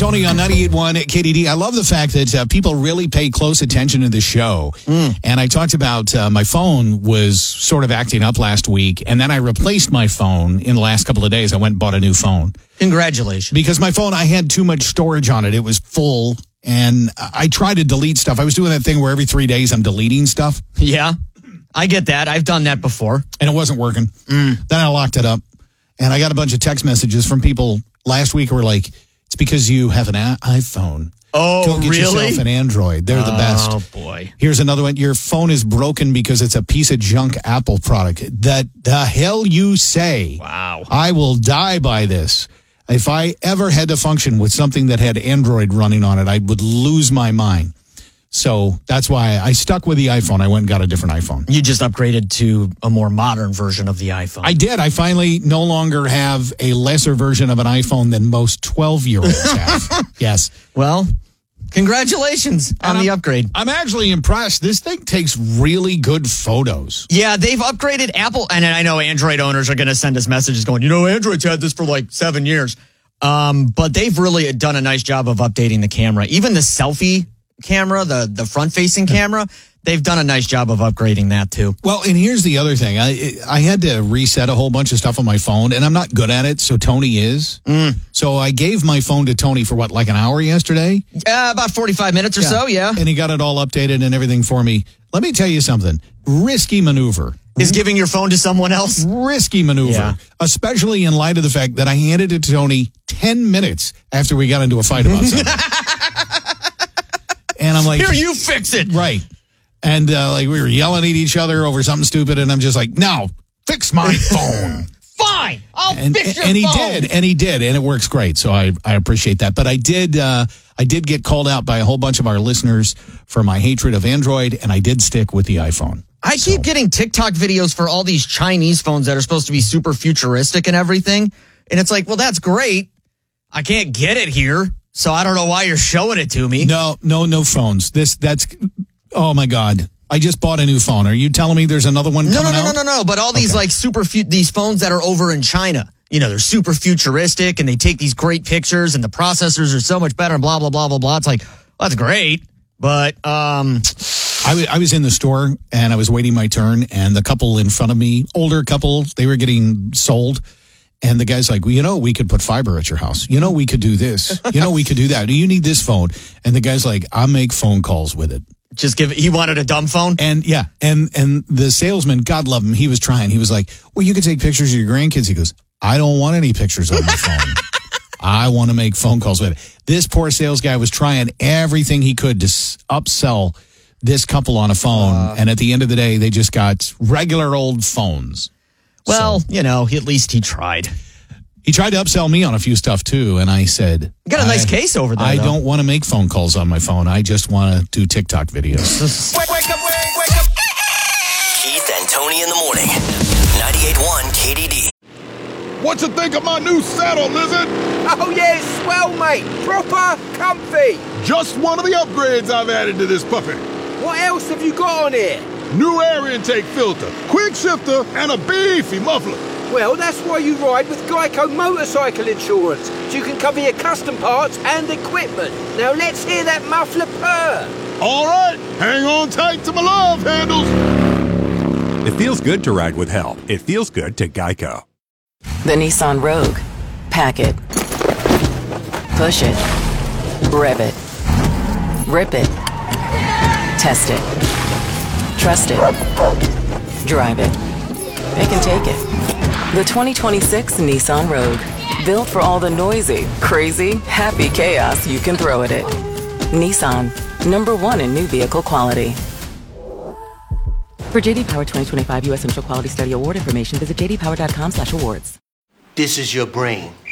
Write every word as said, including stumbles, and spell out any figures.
Tony on ninety-eight point one K D D. I love the fact that uh, people really pay close attention to the show. Mm. And I talked about uh, my phone was sort of acting up last week, and then I replaced my phone in the last couple of days. I went and bought a new phone. Congratulations. Because my phone, I had too much storage on it. It was full, and I tried to delete stuff. I was doing that thing where every three days I'm deleting stuff. Yeah, I get that. I've done that before. And it wasn't working. Mm. Then I locked it up, and I got a bunch of text messages from people last week who were like, it's because you have an a- iPhone. Oh, Go get really? yourself an Android. They're the best. Oh, boy. Here's another one. Your phone is broken because it's a piece of junk Apple product. That the hell you say? Wow. I will die by this. If I ever had to function with something that had Android running on it, I would lose my mind. So that's why I stuck with the iPhone. I went and got a different iPhone. You just upgraded to a more modern version of the iPhone. I did. I finally no longer have a lesser version of an iPhone than most twelve-year-olds have. Yes. Well, congratulations on And the I'm- upgrade. I'm actually impressed. This thing takes really good photos. Yeah, they've upgraded Apple, and I know Android owners are going to send us messages going, you know, Android's had this for like seven years. Um, but they've really done a nice job of updating the camera. Even the selfie camera, the, the front-facing camera, they've done a nice job of upgrading that too. Well, and here's the other thing. I I had to reset a whole bunch of stuff on my phone, and I'm not good at it, so Tony is. Mm. So I gave my phone to Tony for, what, like an hour yesterday? Uh, about forty-five minutes or so, yeah. And he got it all updated and everything for me. Let me tell you something. Risky maneuver. Is giving your phone to someone else? Risky maneuver, Yeah. especially in light of the fact that I handed it to Tony ten minutes after we got into a fight about something. And I'm like, Here, you fix it. right. And uh, like we were yelling at each other over something stupid, and I'm just like, no, fix my phone. Fine, I'll and, fix your and he phone. did, and he did, and it works great. So I, I appreciate that. But I did, uh, I did get called out by a whole bunch of our listeners for my hatred of Android, and I did stick with the iPhone. I keep So- getting TikTok videos for all these Chinese phones that are supposed to be super futuristic and everything. And it's like, well, that's great. I can't get it here. So I don't know why you're showing it to me. No, no, no phones. This, that's, oh my God. I just bought a new phone. Are you telling me there's another one No, coming no, no, out? no, no, no. But all these Okay. like super, fu- these phones that are over in China, you know, they're super futuristic and they take these great pictures and the processors are so much better and blah, blah, blah, blah, blah. It's like, well, that's great. But, um, I, w- I was in the store and I was waiting my turn, and the couple in front of me, older couple, they were getting sold. And the guy's like, well, you know, we could put fiber at your house. You know, we could do this. You know, we could do that. Do you need this phone? And the guy's like, I'll make phone calls with it. just give it, he wanted a dumb phone. And yeah, and and the salesman, God love him, he was trying. He was like, well, you could take pictures of your grandkids. He goes, I don't want any pictures on my phone. I want to make phone calls with it. This poor sales guy was trying everything he could to s- upsell this couple on a phone. Uh, and at the end of the day, they just got regular old phones. Well, So, you know, at least he tried. he tried to upsell me on a few stuff too. And I said, You got a nice I, case over there. I though. don't want to make phone calls on my phone. I just want to do TikTok videos. Wake, wake up, wake, wake up. Keith and Tony in the morning. ninety-eight point one K D D. What you think of my new saddle, Lizard? Oh, yeah, it's swell, mate. Proper comfy. Just one of the upgrades I've added to this puppy. What else have you got on here? New air intake filter, quick shifter, and a beefy muffler. Well, that's why you ride with Geico Motorcycle Insurance, so you can cover your custom parts and equipment. Now let's hear that muffler purr. All right, hang on tight to my love handles. It feels good to ride with help. It feels good to Geico. The Nissan Rogue. Pack it. Push it. Rev it. Rip it. Test it. Trust it. Drive it. It can take it. The twenty twenty-six Nissan Rogue. Built for all the noisy, crazy, happy chaos you can throw at it. Nissan. Number one in new vehicle quality. For J D Power twenty twenty-five U S Initial Quality Study Award information, visit j d power dot com slash awards. This is your brain.